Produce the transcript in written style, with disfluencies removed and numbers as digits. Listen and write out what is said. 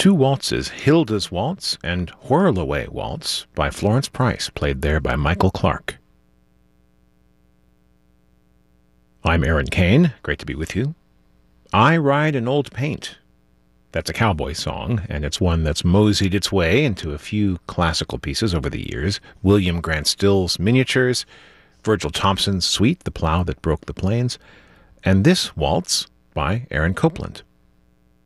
two waltzes, Hilda's Waltz and Whirlaway Waltz by Florence Price, played there by Michael Clark. I'm Aaron Kane. Great to be with you. I Ride an Old Paint. That's a cowboy song, and it's one that's moseyed its way into a few classical pieces over the years. William Grant Still's Miniatures, Virgil Thomson's Suite, The Plow That Broke the Plains, and this waltz by Aaron Copland.